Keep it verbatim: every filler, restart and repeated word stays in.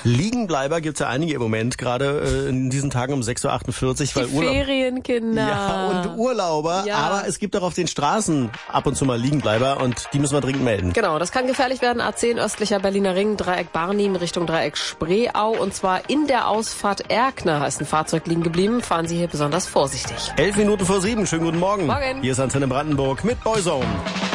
Liegenbleiber gibt's ja einige im Moment, gerade äh, in diesen Tagen um sechs Uhr achtundvierzig. Die weil Urlaub Ferienkinder. Ja, und Urlauber. Ja. Aber es gibt auch auf den Straßen ab und zu mal Liegenbleiber und die müssen wir dringend melden. Genau, das kann gefährlich werden. A zehn östlicher Berliner Ring, Dreieck Barnim Richtung Dreieck Spreeau. Und zwar in der Ausfahrt Erkner ist ein Fahrzeug liegen geblieben. Fahren Sie hier besonders vorsichtig. Elf Minuten vor sieben. Schönen guten Morgen. Morgen. Hier ist Antenne Brandenburg mit Boyzone.